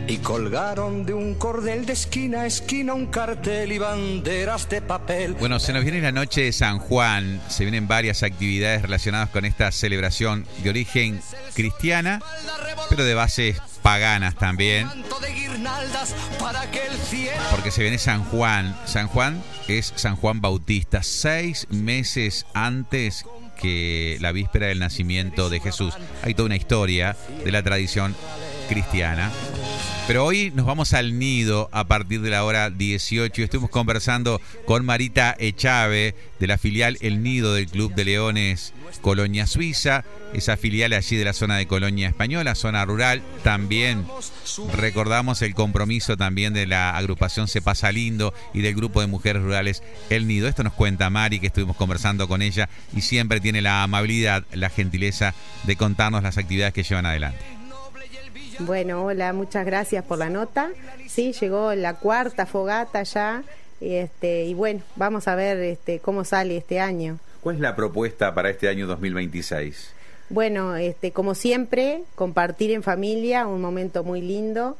y colgaron de un cordel de esquina a esquina un cartel y banderas de papel. Bueno, se nos viene la noche de San Juan, se vienen varias actividades relacionadas con esta celebración de origen cristiana, pero de bases paganas también, porque se viene San Juan. San Juan es San Juan Bautista, 6 meses antes que la víspera del nacimiento de Jesús. Hay toda una historia de la tradición cristiana. Pero hoy nos vamos al Nido a partir de la hora 18. Estuvimos conversando con Marita Echave de la filial El Nido del Club de Leones Colonia Suiza, esa filial allí de la zona de Colonia Española, zona rural. También recordamos el compromiso también de la agrupación Se Pasa Lindo y del grupo de mujeres rurales El Nido. Esto nos cuenta Mari, que estuvimos conversando con ella y siempre tiene la amabilidad, la gentileza de contarnos las actividades que llevan adelante. Bueno, hola, muchas gracias por la nota. Sí, llegó la 4ª fogata ya, y bueno, vamos a ver cómo sale este año. ¿Cuál es la propuesta para este año 2026? Bueno, como siempre, compartir en familia, un momento muy lindo.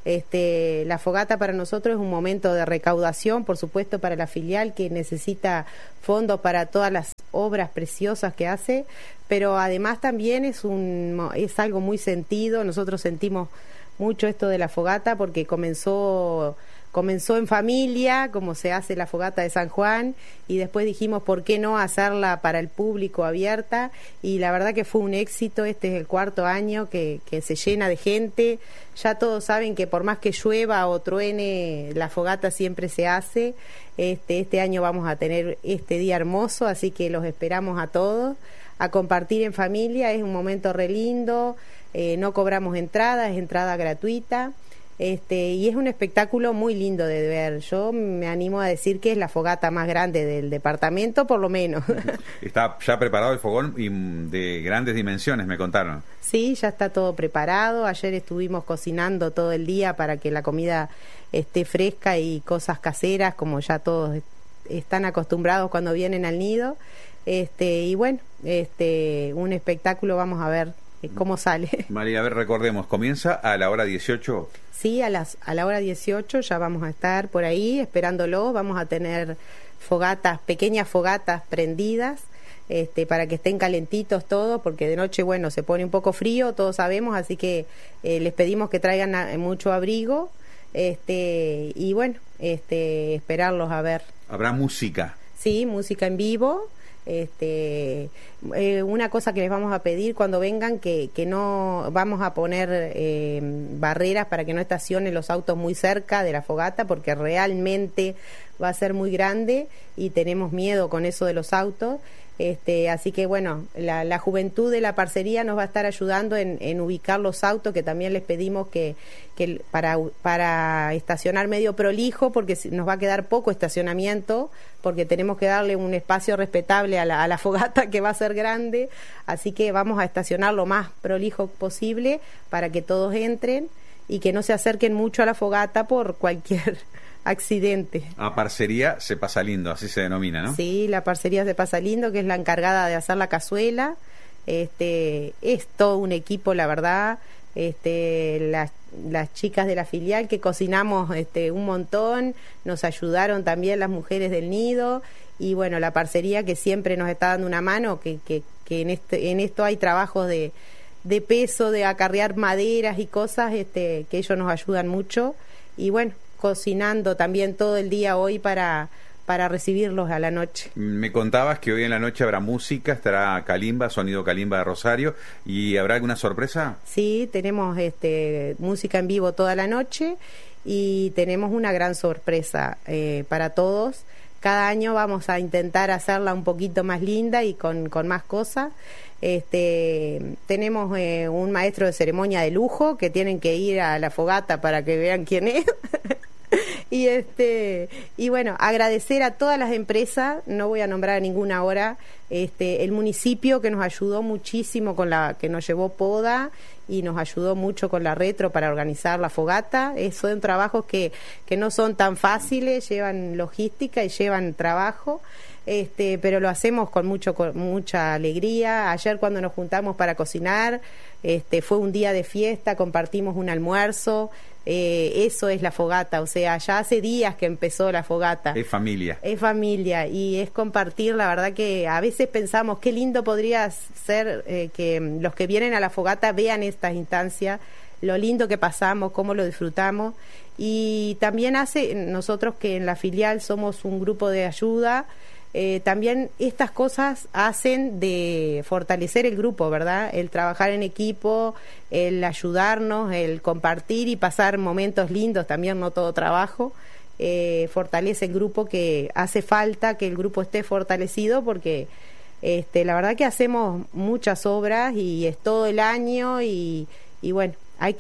La fogata para nosotros es un momento de recaudación, por supuesto, para la filial que necesita fondos para todas las obras preciosas que hace, pero además también es algo muy sentido. Nosotros sentimos mucho esto de la fogata porque comenzó en familia, como se hace la fogata de San Juan, y después dijimos por qué no hacerla para el público abierta, y la verdad que fue un éxito. Este es el 4º año que se llena de gente. Ya todos saben que por más que llueva o truene, la fogata siempre se hace. Este año vamos a tener este día hermoso, así que los esperamos a todos a compartir en familia. Es un momento re lindo, no cobramos entrada, es entrada gratuita. Y es un espectáculo muy lindo de ver. Yo me animo a decir que es la fogata más grande del departamento, por lo menos. Está ya preparado el fogón y de grandes dimensiones, me contaron. Sí, ya está todo preparado. Ayer estuvimos cocinando todo el día para que la comida esté fresca y cosas caseras, como ya todos están acostumbrados cuando vienen al nido. Y bueno, un espectáculo, vamos a ver cómo sale. María, a ver, recordemos, comienza a la hora 18. Sí, a la hora 18 ya vamos a estar por ahí esperándolo. Vamos a tener pequeñas fogatas prendidas, para que estén calentitos todos, porque de noche, bueno, se pone un poco frío, todos sabemos, así que les pedimos que traigan mucho abrigo, y bueno, esperarlos a ver. ¿Habrá música? Sí, música en vivo. Una cosa que les vamos a pedir cuando vengan, que no vamos a poner barreras para que no estacionen los autos muy cerca de la fogata, porque realmente va a ser muy grande y tenemos miedo con eso de los autos. Así que bueno, la juventud de la parcería nos va a estar ayudando en ubicar los autos, que también les pedimos que para estacionar medio prolijo, porque nos va a quedar poco estacionamiento, porque tenemos que darle un espacio respetable a la fogata, que va a ser grande, así que vamos a estacionar lo más prolijo posible para que todos entren y que no se acerquen mucho a la fogata por cualquier accidente. A Parcería Se Pasa Lindo, así se denomina, ¿no? Sí, la Parcería Se Pasa Lindo, que es la encargada de hacer la cazuela. Es todo un equipo, la verdad. Las chicas de la filial que cocinamos un montón, nos ayudaron también las mujeres del nido, y bueno, la parcería que siempre nos está dando una mano, que en esto hay trabajos de peso, de acarrear maderas y cosas, que ellos nos ayudan mucho, y bueno, cocinando también todo el día hoy para recibirlos a la noche. Me contabas que hoy en la noche habrá música, estará Kalimba, Sonido Kalimba de Rosario, ¿y habrá alguna sorpresa? Sí, tenemos música en vivo toda la noche y tenemos una gran sorpresa para todos. Cada año vamos a intentar hacerla un poquito más linda y con más cosas. Tenemos un maestro de ceremonia de lujo que tienen que ir a la fogata para que vean quién es. Y bueno, agradecer a todas las empresas, no voy a nombrar a ninguna ahora, el municipio que nos ayudó muchísimo que nos llevó poda y nos ayudó mucho con la retro para organizar la fogata. Son trabajos que no son tan fáciles, llevan logística y llevan trabajo. Pero lo hacemos con mucha alegría. Ayer cuando nos juntamos para cocinar, Fue un día de fiesta, compartimos un almuerzo. Eso es la fogata, o sea, ya hace días que empezó la fogata. Es familia. Es familia y es compartir. La verdad que a veces pensamos qué lindo podría ser que los que vienen a la fogata vean estas instancias, lo lindo que pasamos, cómo lo disfrutamos. Y también nosotros que en la filial somos un grupo de ayuda, también estas cosas hacen de fortalecer el grupo, ¿verdad? El trabajar en equipo, el ayudarnos, el compartir y pasar momentos lindos, también no todo trabajo, fortalece el grupo, que hace falta que el grupo esté fortalecido porque la verdad que hacemos muchas obras y es todo el año y bueno,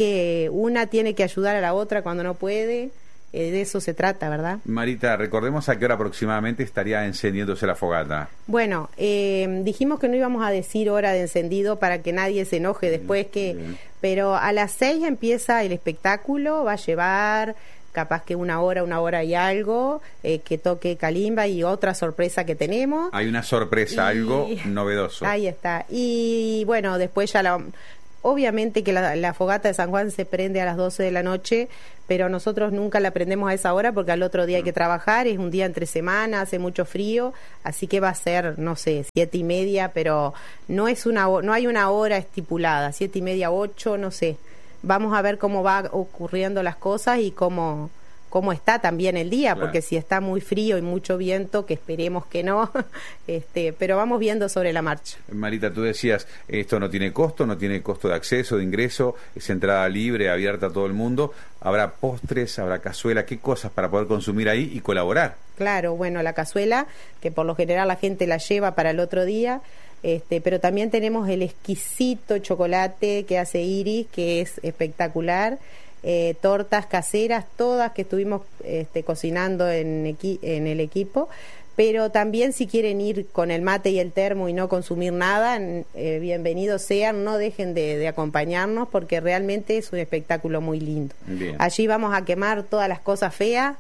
una tiene que ayudar a la otra cuando no puede. De eso se trata, ¿verdad? Marita, recordemos a qué hora aproximadamente estaría encendiéndose la fogata. Bueno, dijimos que no íbamos a decir hora de encendido para que nadie se enoje después Bien. Pero a las 6 empieza el espectáculo, va a llevar capaz que una hora y algo, que toque calimba y otra sorpresa que tenemos. Hay una sorpresa, algo novedoso. Ahí está. Y bueno, después ya obviamente que la fogata de San Juan se prende a las 12 de la noche, pero nosotros nunca la prendemos a esa hora porque al otro día hay que trabajar, es un día entre semana, hace mucho frío, así que va a ser, no sé, 7:30, pero no hay una hora estipulada, 7:30, 8, no sé. Vamos a ver cómo va ocurriendo las cosas y cómo está también el día, claro. Porque si está muy frío y mucho viento, que esperemos que no, pero vamos viendo sobre la marcha. Marita, tú decías, esto no tiene costo de acceso, de ingreso, es entrada libre, abierta a todo el mundo, habrá postres, habrá cazuela, ¿qué cosas para poder consumir ahí y colaborar? Claro, bueno, la cazuela, que por lo general la gente la lleva para el otro día, pero también tenemos el exquisito chocolate que hace Iris, que es espectacular. Tortas caseras, todas que estuvimos cocinando en el equipo, pero también si quieren ir con el mate y el termo y no consumir nada, bienvenidos sean, no dejen de acompañarnos porque realmente es un espectáculo muy lindo. Bien. Allí vamos a quemar todas las cosas feas,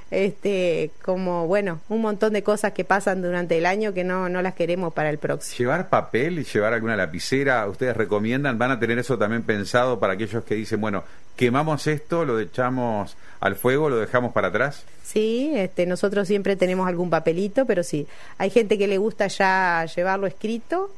como bueno, un montón de cosas que pasan durante el año que no las queremos para el próximo. Llevar papel y llevar alguna lapicera, ¿ustedes recomiendan? ¿Van a tener eso también pensado para aquellos que dicen, bueno, quemamos esto, lo echamos al fuego, lo dejamos para atrás? Sí, nosotros siempre tenemos algún papelito, pero sí, hay gente que le gusta ya llevarlo escrito,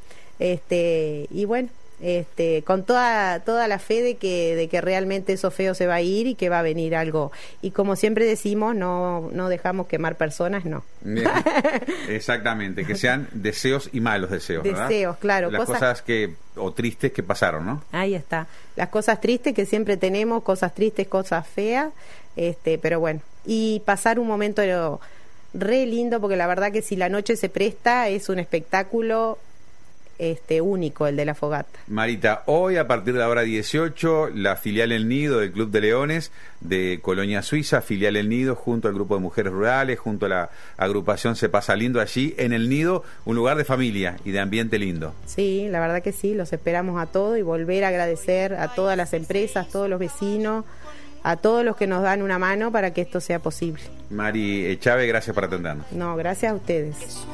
y bueno, con toda la fe de que realmente eso feo se va a ir y que va a venir algo. Y como siempre decimos, no dejamos quemar personas, no. Bien. Exactamente, que sean deseos y malos deseos, ¿verdad? Deseos, claro. Las cosas o tristes que pasaron, ¿no? Ahí está. Las cosas tristes que siempre tenemos, cosas tristes, cosas feas, pero bueno. Y pasar un momento re lindo, porque la verdad que si la noche se presta, es un espectáculo único, el de la fogata. Marita, hoy a partir de la hora 18, la filial El Nido del Club de Leones de Colonia Suiza, filial El Nido, junto al grupo de mujeres rurales, junto a la agrupación Se Pasa Lindo, allí en El Nido, un lugar de familia y de ambiente lindo. Sí, la verdad que sí, los esperamos a todos y volver a agradecer a todas las empresas, todos los vecinos, a todos los que nos dan una mano para que esto sea posible. Mari Chávez, gracias por atendernos. No, gracias a ustedes.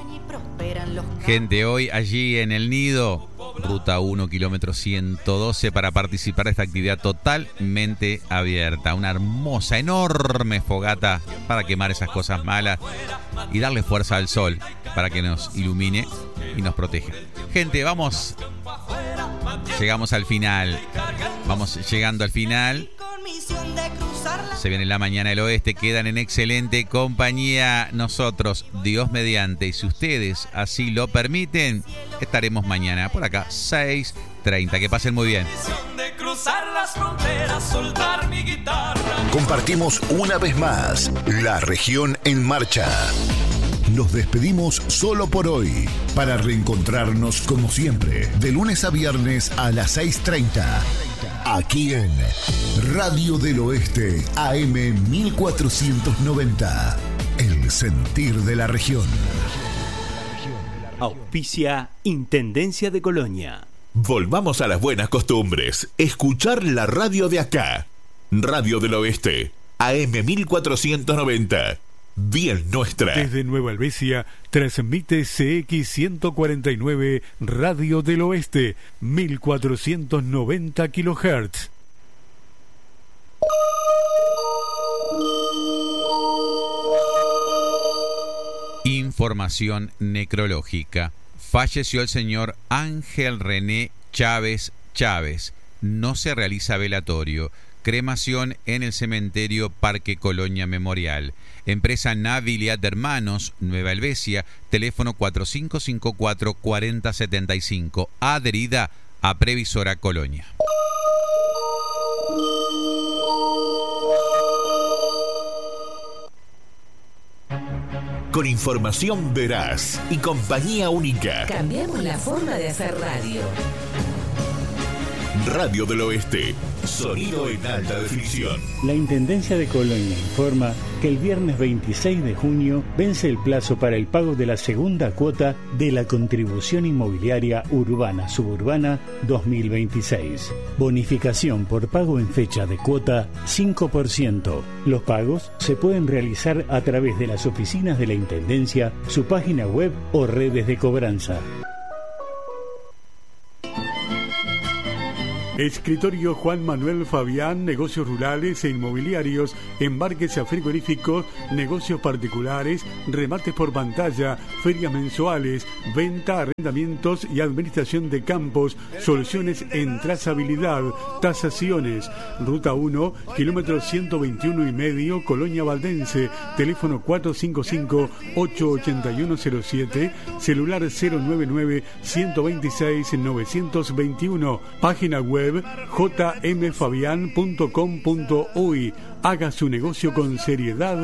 Gente, hoy allí en El Nido, Ruta 1, kilómetro 112, para participar de esta actividad totalmente abierta. Una hermosa, enorme fogata para quemar esas cosas malas y darle fuerza al sol para que nos ilumine y nos proteja. Gente, llegamos al final. Vamos llegando al final. Se viene la mañana del oeste, quedan en excelente compañía. Nosotros, Dios mediante, y si ustedes así lo permiten, estaremos mañana por acá, 6:30. Que pasen muy bien. Compartimos una vez más La Región en Marcha. Nos despedimos solo por hoy, para reencontrarnos como siempre, de lunes a viernes a las 6:30. Aquí en Radio del Oeste, AM 1490. El sentir de la región. Auspicia Intendencia de Colonia. Volvamos a las buenas costumbres. Escuchar la radio de acá. Radio del Oeste, AM 1490. bien nuestra. Desde Nueva Helvecia transmite CX 149 Radio del Oeste, 1490 kHz. Información necrológica. Falleció el señor Ángel René Chávez Chávez. No se realiza velatorio. Cremación en el cementerio Parque Colonia Memorial. Empresa Naviliat de Hermanos, Nueva Helvecia, teléfono 4554-4075, adherida a Previsora Colonia. Con información veraz y compañía única. Cambiamos la forma de hacer radio. Radio del Oeste, sonido en alta definición. La Intendencia de Colonia informa que el viernes 26 de junio vence el plazo para el pago de la segunda cuota de la Contribución Inmobiliaria Urbana Suburbana 2026. Bonificación por pago en fecha de cuota 5%. Los pagos se pueden realizar a través de las oficinas de la Intendencia, su página web o redes de cobranza. Escritorio Juan Manuel Fabián, negocios rurales e inmobiliarios, embarques a frigoríficos, negocios particulares, remates por pantalla, ferias mensuales, venta, arrendamientos y administración de campos, soluciones en trazabilidad, tasaciones. Ruta 1, kilómetro 121,5, Colonia Valdense, teléfono 455-88107, celular 099-126-921, página web jmfabian.com.uy. Haga su negocio con seriedad